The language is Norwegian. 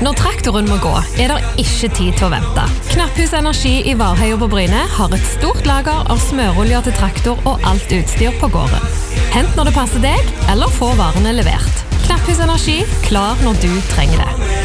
Når traktoren må gå, det ikke tid til å vente. Knapphus Energi i Varheia på Bryne har et stort lager av smøroljer til traktor og alt utstyr på gården. Hent når det passer deg, eller få varene levert. Knapphus Energi, klar når du trenger det.